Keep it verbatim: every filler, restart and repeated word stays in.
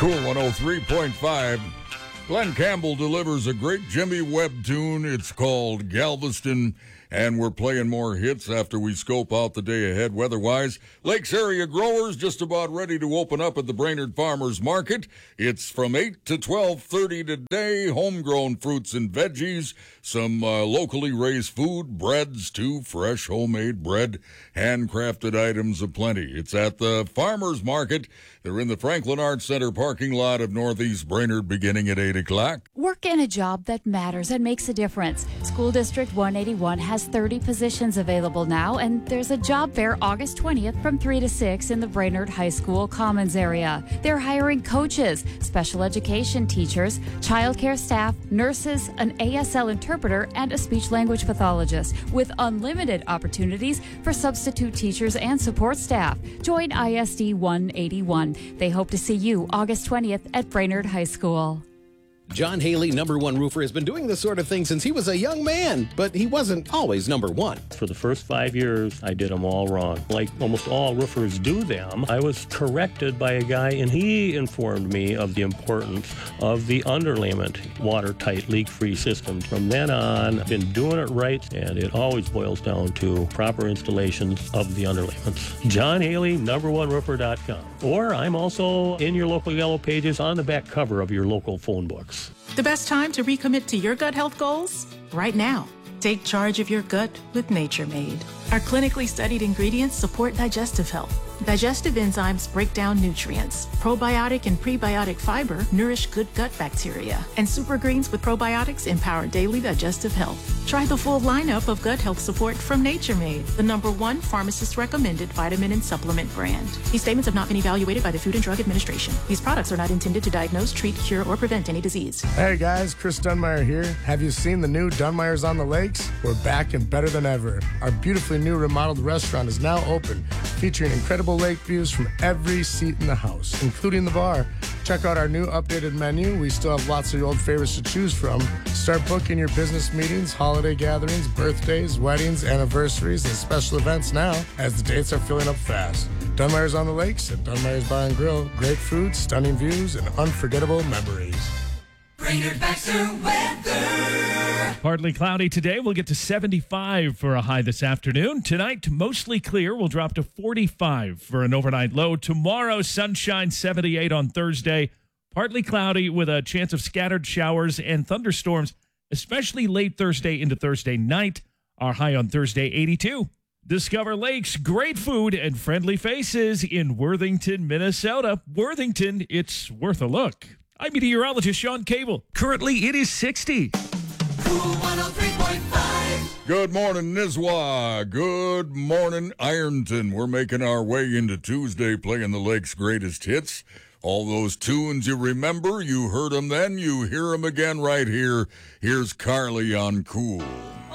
Cool one oh three point five. Glenn Campbell delivers a great Jimmy Webb tune. It's called Galveston, and we're playing more hits after we scope out the day ahead weather-wise. Lakes area growers just about ready to open up at the Brainerd Farmers Market. It's from eight to twelve thirty today. Homegrown fruits and veggies, some uh, locally raised food, breads too, fresh homemade bread, handcrafted items aplenty. It's at the Farmers Market. They're in the Franklin Arts Center parking lot of Northeast Brainerd beginning at eight o'clock. Work in a job that matters and makes a difference. School District one eighty-one has thirty positions available now, and there's a job fair August twentieth from three to six in the Brainerd High School Commons area. They're hiring coaches, special education teachers, childcare staff, nurses, an A S L interpreter, and a speech-language pathologist, with unlimited opportunities for substitute teachers and support staff. Join I S D one eighty-one. They hope to see you August twentieth at Brainerd High School. John Haley, number one roofer, has been doing this sort of thing since he was a young man, but he wasn't always number one. For the first five years, I did them all wrong. Like almost all roofers do them, I was corrected by a guy, and he informed me of the importance of the underlayment watertight, leak-free system. From then on, I've been doing it right, and it always boils down to proper installations of the underlayments. John Haley, number one roofer dot com. Or I'm also in your local yellow pages on the back cover of your local phone books. The best time to recommit to your gut health goals? Right now. Take charge of your gut with Nature Made. Our clinically studied ingredients support digestive health. Digestive enzymes break down nutrients. Probiotic and prebiotic fiber nourish good gut bacteria. And super greens with probiotics empower daily digestive health. Try the full lineup of gut health support from Nature Made, the number one pharmacist-recommended vitamin and supplement brand. These statements have not been evaluated by the Food and Drug Administration. These products are not intended to diagnose, treat, cure, or prevent any disease. Hey guys, Chris Dunmeyer here. Have you seen the new Dunmeyer's on the Lakes? We're back and better than ever. Our beautifully new remodeled restaurant is now open, featuring incredible lake views from every seat in the house, including the bar. Check out our new updated menu. We still have lots of your old favorites to choose from. Start booking your business meetings, holiday gatherings, birthdays, weddings, anniversaries, and special events now, as the dates are filling up fast. Dunmeyer's on the Lakes at Dunmeyer's Bar and Grill. Great food, stunning views, and unforgettable memories. Brainerd Baxter weather. Partly cloudy today. We'll get to seventy-five for a high this afternoon. Tonight, mostly clear. We'll drop to forty-five for an overnight low. Tomorrow, sunshine, seventy-eight on Thursday. Partly cloudy with a chance of scattered showers and thunderstorms, especially late Thursday into Thursday night. Our high on Thursday, eighty-two. Discover lakes, great food, and friendly faces in Worthington, Minnesota. Worthington, it's worth a look. I'm meteorologist Sean Cable. Currently, it is sixty. Cool one oh three point five. Good morning, Nizwa. Good morning, Ironton. We're making our way into Tuesday playing the Lake's greatest hits. All those tunes you remember, you heard them then, you hear them again right here. Here's Carly on Cool.